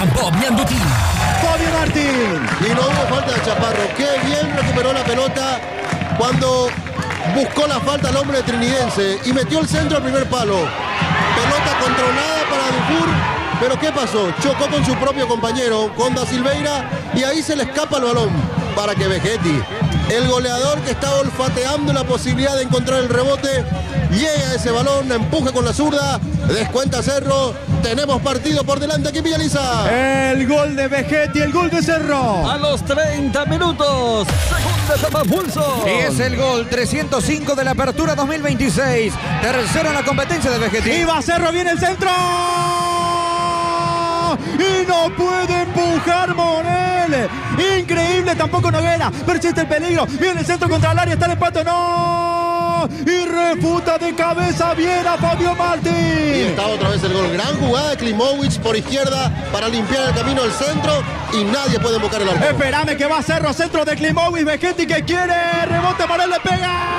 Rocampo, Mianduti. Fabio Martín. Y no hubo falta de Chaparro. Qué bien recuperó la pelota cuando buscó la falta al hombre trinidense y metió el centro al primer palo. Pelota controlada para Dufour, pero ¿qué pasó? Chocó con su propio compañero, con Da Silveira, y ahí se le escapa el balón para que Vegetti, el goleador que está olfateando la posibilidad de encontrar el rebote, llega a ese balón, empuje con la zurda, descuenta Cerro. Tenemos partido por delante aquí en Villaliza. El gol de Vegetti, el gol de Cerro. A los 30 minutos, segunda etapa pulso. Y es el gol 305 de la apertura 2026. Tercero en la competencia de Vegetti. Y va Cerro, viene el centro. Y no puede empujar Morel. Increíble, tampoco Noguera. Persiste el peligro. Viene el centro contra el área, está el empate, no. Y refuta de cabeza bien a Fabio Martín. Y está otra vez el gol. Gran jugada de Klimovic por izquierda para limpiar el camino del centro y nadie puede embocar el arco. Espérame que va Cerro, centro de Klimovic. Vegetti que quiere, rebote, Morel le pega.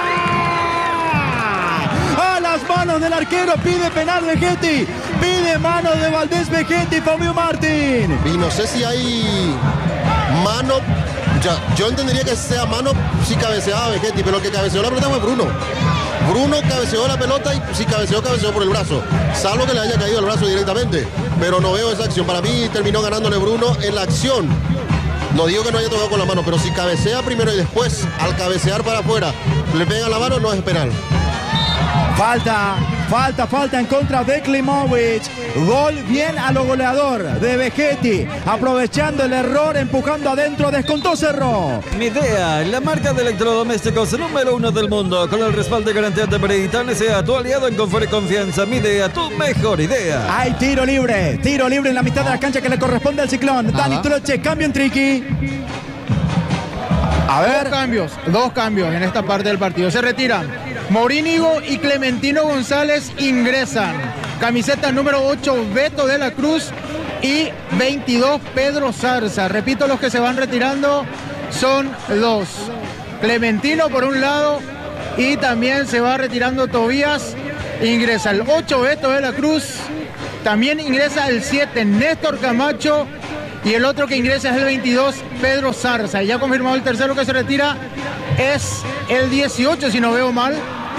A las manos del arquero, pide penal Vegetti. Pide mano de Valdés Vegetti, Fabio Martín. Y no sé si hay mano. Yo entendería que sea mano si cabeceaba Vegetti, pero el que cabeceó la pelota fue Bruno. Bruno cabeceó la pelota y si cabeceó por el brazo. Salvo que le haya caído el brazo directamente. Pero no veo esa acción. Para mí terminó ganándole Bruno en la acción. No digo que no haya tocado con la mano, pero si cabecea primero y después, al cabecear para afuera, le pega la mano, no es penal. Falta en contra de Klimovic. Gol bien a lo goleador de Vegetti. Aprovechando el error, empujando adentro, descontó Cerro. Midea, la marca de electrodomésticos número 1 del mundo, con el respaldo y garantía de Britán, sea tu aliado en confort y confianza. Midea, tu mejor idea. Hay tiro libre en la mitad de la cancha que le corresponde al Ciclón. Dani Troche, cambio en Triqui. A ver. Dos cambios en esta parte del partido. Se retiran Morínigo y Clementino González, ingresan camiseta número 8 Beto de la Cruz y 22 Pedro Zarza. Repito, los que se van retirando son dos. Clementino por un lado y también se va retirando Tobías. Ingresa el 8 Beto de la Cruz. También ingresa el 7 Néstor Camacho. Y el otro que ingresa es el 22, Pedro Zarza. Y ya confirmado el tercero que se retira es el 18, si no veo mal.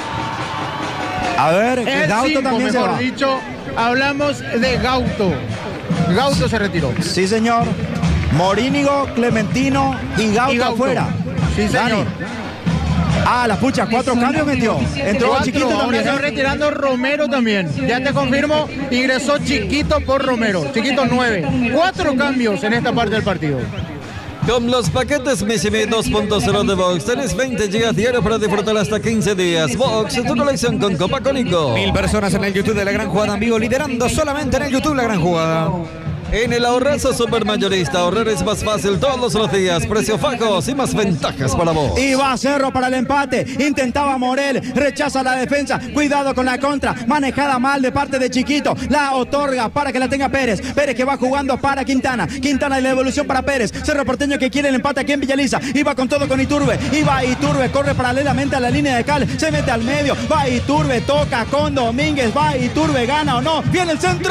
A ver, el Gauto 5, también se mejor va. dicho, hablamos de Gauto. Gauto se retiró. Sí, señor. Morínigo, Clementino y Gauto afuera. Sí, señor. Dani. Las puchas, 4 cambios metió. Entró Chiquito también. Está retirando Romero también. Ya te confirmo, ingresó Chiquito por Romero. Chiquito 9. 4 cambios en esta parte del partido. Con los paquetes Missimi 2.0 de Vox, tenés 20 GB diario para disfrutar hasta 15 días. Vox, tu colección con Copa Cónico. 1000 personas en el YouTube de La Gran Jugada en vivo, liderando solamente en el YouTube La Gran Jugada. En el ahorrazo supermayorista, ahorrar es más fácil todos los días. Precios fajos y más ventajas para vos. Y va Cerro para el empate. Intentaba Morel, rechaza la defensa. Cuidado con la contra. Manejada mal de parte de Chiquito. La otorga para que la tenga Pérez. Pérez que va jugando para Quintana. Quintana y la devolución para Pérez. Cerro Porteño que quiere el empate aquí en Villaliza. Iba con todo con Iturbe. Iba Iturbe, corre paralelamente a la línea de cal. Se mete al medio. Va Iturbe, toca con Domínguez. Va Iturbe, gana o no. Viene el centro.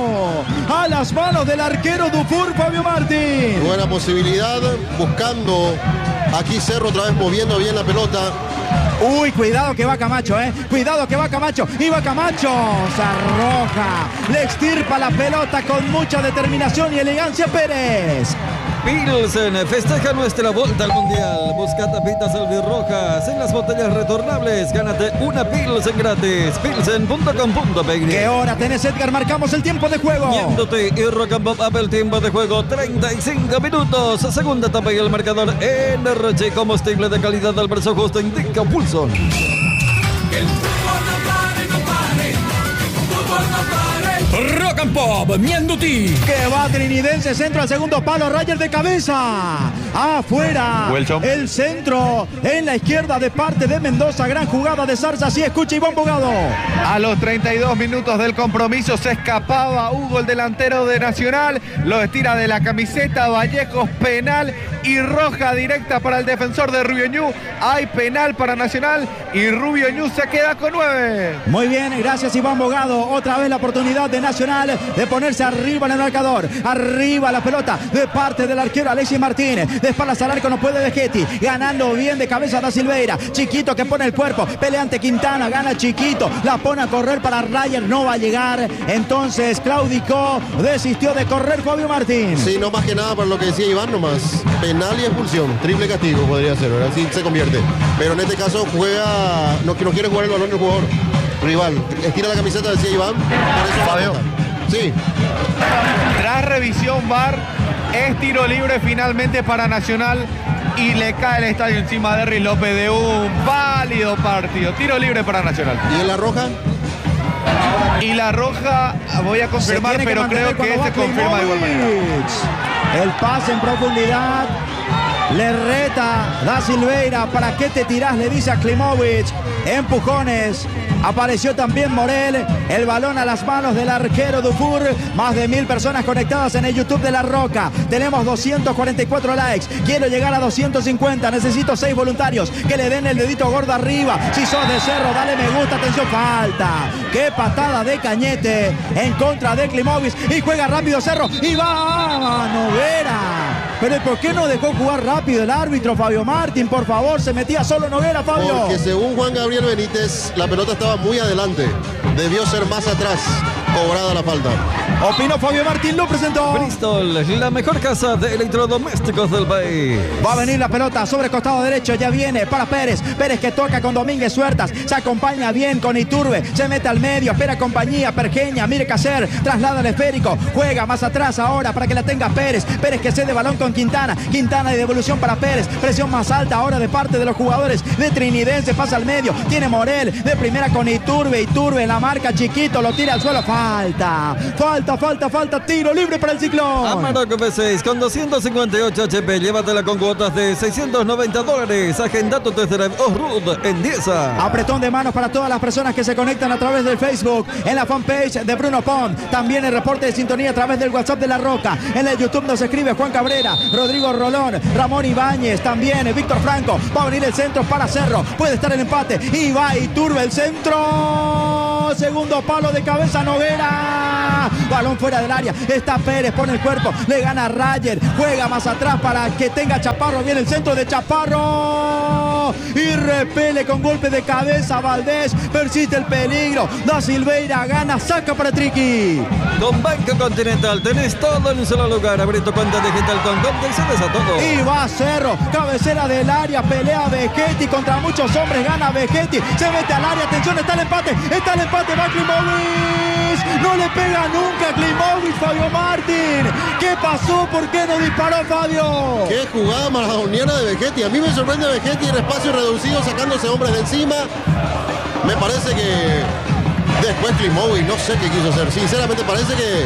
A las manos del arquero Dufour, Fabio Martín. Buena posibilidad, buscando aquí Cerro otra vez moviendo bien la pelota. Uy, cuidado que va Camacho, cuidado que va Camacho. Y va Camacho, se arroja. Le extirpa la pelota con mucha determinación y elegancia Pérez. Pilsen festeja nuestra vuelta al Mundial. Busca tapitas albirrojas en las botellas retornables. Gánate una Pilsen gratis. Pilsen.com.pe. ¿Qué hora tenés, Edgar? Marcamos el tiempo de juego. Miéndote y Rocampo el tiempo de juego. 35 minutos. Segunda etapa y el marcador NRG. Combustible de calidad al precio justo. Indica Pulson. Que el fútbol no pare, no pare. Fútbol no pare. Rock and Pop, Mianduti. Que va Trinidense, centro al segundo palo, Ryder de cabeza. Afuera. Wilson. El centro en la izquierda de parte de Mendoza. Gran jugada de Zarza. Así escucha Iván Bogado. A los 32 minutos del compromiso se escapaba Hugo, el delantero de Nacional. Lo estira de la camiseta. Vallejos, penal y roja directa para el defensor de Rubio Ñu. Hay penal para Nacional y Rubio Ñu se queda con 9. Muy bien, gracias Iván Bogado. Otra vez la oportunidad de Nacional de ponerse arriba en el marcador. Arriba la pelota de parte del arquero Alexis Martínez. De espaldas al arco no puede Vegetti. Ganando bien de cabeza da Silveira. Chiquito que pone el cuerpo. Pelea ante Quintana. Gana Chiquito. La pone a correr para Rayer. No va a llegar. Entonces claudicó. Desistió de correr Fabio Martín. Sí, no más que nada para lo que decía Iván nomás. Penal y expulsión. Triple castigo podría ser, ¿verdad? Sí, se convierte. Pero en este caso juega... No quiere jugar el balón el jugador rival. Estira la camiseta, decía Iván. Por eso Fabio. Sí. Tras revisión VAR, es tiro libre finalmente para Nacional y le cae el estadio encima de Henry López de un válido partido. Tiro libre para Nacional. ¿Y en la roja? Y la roja, voy a confirmar, pero creo que se confirma de igual manera. El pase en profundidad. Le reta Da Silveira. ¿Para qué te tirás? Le dice a Klimovic. Empujones. Apareció también Morel. El balón a las manos del arquero Dufour. Más de 1000 personas conectadas en el YouTube de La Roca. Tenemos 244 likes. Quiero llegar a 250. Necesito 6 voluntarios que le den el dedito gordo arriba. Si sos de Cerro, dale me gusta. Atención, falta. Qué patada de Cañete en contra de Klimovic. Y juega rápido Cerro. Y va a Noguera. Pero ¿por qué no dejó jugar rápido el árbitro Fabio Martín? Por favor, se metía solo Noguera, Fabio. Porque según Juan Gabriel Benítez, la pelota estaba muy adelante. Debió ser más atrás. Cobrada la falta. Opinó Fabio Martín, lo presentó. Bristol, la mejor casa de electrodomésticos del país. Va a venir la pelota sobre costado derecho. Ya viene para Pérez. Pérez que toca con Domínguez Huertas. Se acompaña bien con Iturbe. Se mete al medio. Espera compañía. Pergeña. Mire qué hacer. Traslada el esférico. Juega más atrás ahora para que la tenga Pérez. Pérez que cede balón con Quintana. Quintana y devolución para Pérez. Presión más alta ahora de parte de los jugadores de Trinidense. Pasa al medio. Tiene Morel. De primera con Iturbe. Iturbe en la marca. Chiquito. Lo tira al suelo. Falta. Tiro libre para el Ciclón. Amarok V6 con 258 HP. Llévatela con cuotas de $690. Agenda tu test drive Off-Road en Dieza. Apretón de manos para todas las personas que se conectan a través del Facebook, en la fanpage de Bruno Pont. También el reporte de sintonía a través del WhatsApp de La Roca. En el YouTube nos escribe Juan Cabrera, Rodrigo Rolón, Ramón Ibáñez, también Víctor Franco. Va a venir el centro para Cerro. Puede estar el empate. Y va Iturbe el centro. Segundo palo de cabeza Noguera. Balón fuera del área. Está Pérez, pone el cuerpo. Le gana Rayer. Juega más atrás para que tenga Chaparro. Viene el centro de Chaparro. Y repele con golpe de cabeza Valdés. Persiste el peligro. Da Silveira gana. Saca para Triqui. Con Banco Continental tenés todo en un solo lugar. Abrí tu cuenta digital con Comtel. Se desató todo. Y va Cerro. Cabecera del área. Pelea Vegetti contra muchos hombres. Gana Vegetti. Se mete al área. Atención. Está el empate. Va Klimovic. No le pega nunca Klimovic, Fabio Martín. ¿Qué pasó? ¿Por qué no disparó Fabio? Qué jugada maradoniana de Vegetti. A mí me sorprende Vegetti en espacio reducido sacándose hombres de encima. Me parece que después Klimovic no sé qué quiso hacer. Sinceramente parece que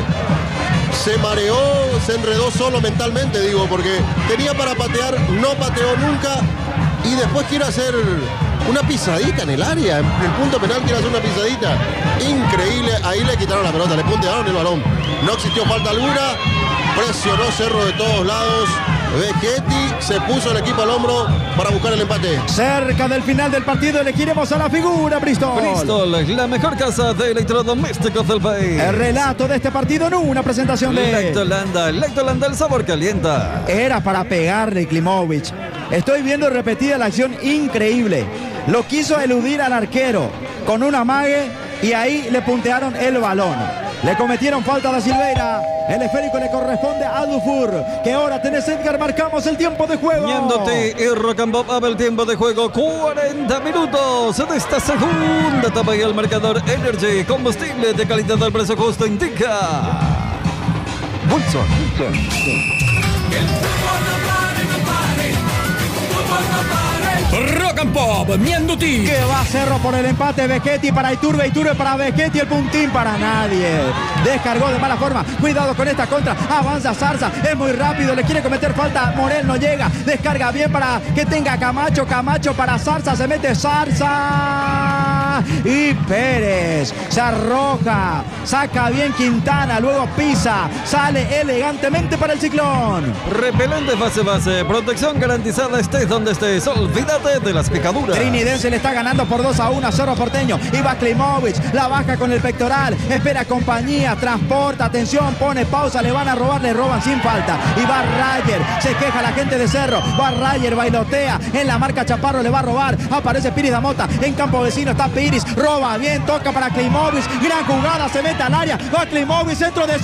se mareó, se enredó solo mentalmente, digo, porque tenía para patear, no pateó nunca y después quiere hacer una pisadita en el área, en el punto penal quiere hacer una pisadita. Increíble, ahí le quitaron la pelota, le puntearon el balón. No existió falta alguna, presionó Cerro de todos lados. Vegetti se puso el equipo al hombro para buscar el empate. Cerca del final del partido elegiremos a la figura Bristol. Bristol, la mejor casa de electrodomésticos del país. El relato de este partido en una presentación de Lactolanda, el sabor calienta. Era para pegarle Klimovic. Estoy viendo repetida la acción increíble. Lo quiso eludir al arquero con un amague y ahí le puntearon el balón. Le cometieron falta a Da Silveira. El esférico le corresponde a Dufour. Que ahora tenés, Edgar. Marcamos el tiempo de juego. Ñándote y Rock and Pop abre el tiempo de juego. 40 minutos de esta segunda etapa y el marcador Energy. Combustible de calidad al precio justo indica. Wilson. Rock and Pop, Mianduti. Que va Cerro por el empate. Vegetti para Iturbe. Iturbe para Vegetti. El puntín para nadie. Descargó de mala forma. Cuidado con esta contra. Avanza Zarza. Es muy rápido. Le quiere cometer falta. Morel no llega. Descarga bien para que tenga Camacho. Camacho para Zarza. Se mete Zarza. y Pérez se arroja, saca bien Quintana, luego pisa, sale elegantemente para el Ciclón. Repelente base, protección garantizada, estés donde estés, olvídate de las picaduras. Trinidense le está ganando por 2-1 a Cerro Porteño. Y va Klimovic, la baja con el pectoral, espera compañía, transporta, atención, pone pausa, le van a robar, le roban sin falta. Y va Rayer, se queja la gente de Cerro, va Rayer, bailotea, en la marca Chaparro le va a robar, aparece Piris Damota, en campo vecino está Piris, roba bien, toca para Klimovic, gran jugada, se mete al área, va Klimovic, centro de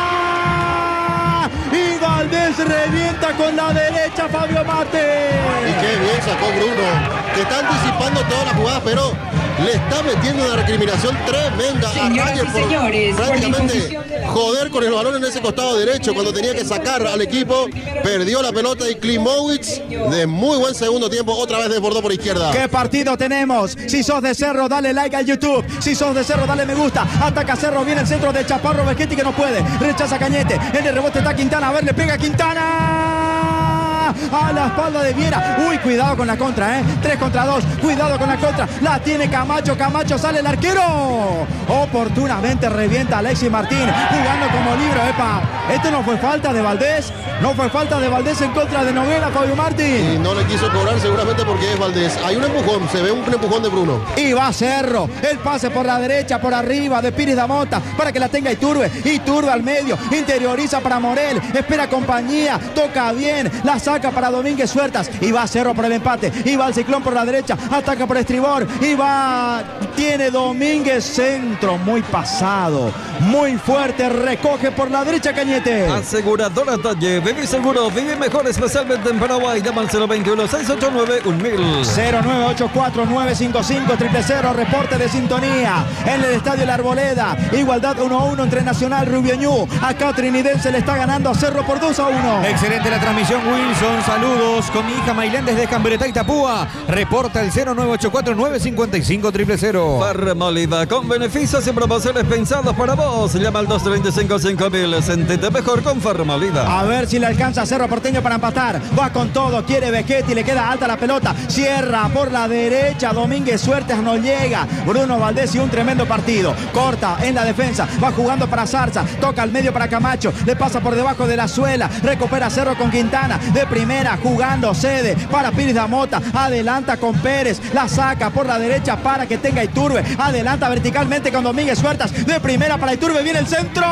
zurda. Y Valdés revienta con la derecha Fabio Marte. Y qué bien sacó Bruno, que está anticipando todas las jugadas, pero le está metiendo una recriminación tremenda a Rayer por prácticamente joder con el balón en ese costado derecho cuando tenía que sacar al equipo. Perdió la pelota y Klimovic de muy buen segundo tiempo otra vez desbordó por izquierda. ¿Qué partido tenemos? Si sos de Cerro, dale like al YouTube. Si sos de Cerro, dale me gusta. Ataca Cerro, viene el centro de Chaparro, Vegetti que no puede. Rechaza Cañete. En el rebote está Quintana. A ver, le pega Quintana. A la espalda de Viera. Uy, cuidado con la contra, 3 contra 2. Cuidado con la contra. La tiene Camacho. Camacho sale el arquero. Oportunamente revienta Alexis Martín. Jugando como libro, epa. Este no fue falta de Valdés. No fue falta de Valdés en contra de Noguera, Fabio Martín. Y no le quiso cobrar seguramente porque es Valdés. Hay un empujón, se ve un empujón de Bruno. Y va Cerro. El pase por la derecha, por arriba de Piris Damota para que la tenga Iturbe. Iturbe al medio. Interioriza para Morel. Espera compañía. Toca bien. La saca para Domínguez Suertas. Y va Cerro por el empate. Y va el Ciclón por la derecha. Ataca por estribor. Y va. Tiene Domínguez centro. Muy pasado. Muy fuerte. Recoge por la derecha Cañete. Aseguradora Talle. Viví seguro. Viví mejor. Especialmente en Paraguay. Llama al 021-689-1000. 0984-955-000. Reporte de sintonía. En el Estadio La Arboleda. Igualdad 1-1 entre Nacional Rubio Ñu. Acá Trinidense le está ganando a Cerro por 2-1. Excelente la transmisión, Wilson. Saludos con mi hija Mailén desde Camberetá, Itapúa. Reporta el 0984-955-000. Farmoliva, con beneficios y promociones pensados para vos. Llama al 235-5000. Sentite mejor con Farmoliva. A ver si le alcanza a Cerro Porteño para empatar. Va con todo, quiere Vegetti, le queda alta la pelota. Cierra por la derecha, Domínguez Suertes no llega. Bruno Valdés y un tremendo partido. Corta en la defensa, va jugando para Zarza. Toca al medio para Camacho, le pasa por debajo de la suela. Recupera Cerro con Quintana. De primera, jugando, cede para Piris Damota. Adelanta con Pérez, la saca por la derecha para que tenga Iturbe. Adelanta verticalmente con Domínguez Suertas. De primera para Iturbe, viene el centro.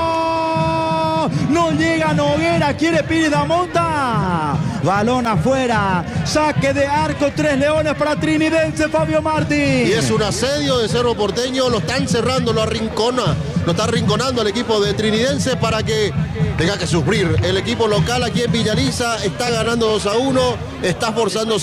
No llega Noguera, quiere Piris Damota. Balón afuera, saque de arco, 3 leones para Trinidense, Fabio Martín. Y es un asedio de Cerro Porteño, lo están cerrando, lo arrincona, lo está arrinconando al equipo de Trinidense para que tenga que sufrir. El equipo local aquí en Villaliza está ganando 2-1, está forzando